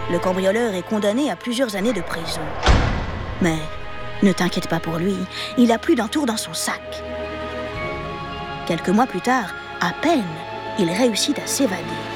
Le cambrioleur est condamné à plusieurs années de prison. Mais ne t'inquiète pas pour lui, il a plus d'un tour dans son sac. Quelques mois plus tard, à peine, il réussit à s'évader.